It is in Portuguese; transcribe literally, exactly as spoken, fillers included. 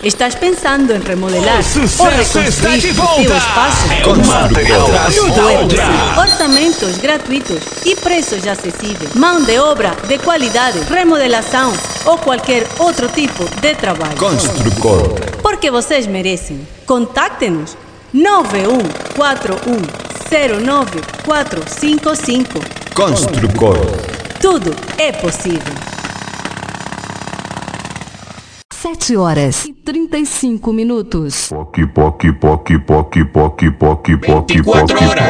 Estás pensando em remodelar O sucesso ou reconstruir está de o volta. teu espaço? É o material da Nostalgia. Orçamentos gratuitos e preços acessíveis. Mão de obra de qualidade, remodelação ou qualquer outro tipo de trabalho. Construcor. Porque vocês merecem. Contacte-nos nove um quatro um zero nove quatro cinco cinco. Construcor. Tudo é possível. Sete horas e trinta e cinco minutos. Poc, poc, poc, poc, poc, poc, poc, vinte e quatro poc, horas.